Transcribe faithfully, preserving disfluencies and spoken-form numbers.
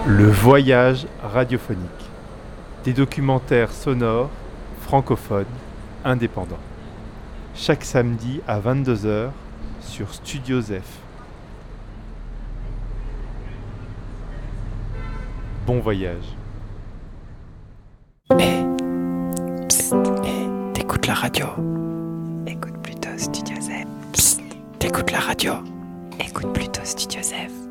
Le voyage radiophonique. Des documentaires sonores, francophones, indépendants. Chaque samedi à vingt-deux heures sur Studio Zef. Bon voyage. Eh, psst, eh, t'écoutes la radio. Écoute plutôt Studio Zef. Psst, t'écoutes la radio. Écoute plutôt Studio Zef.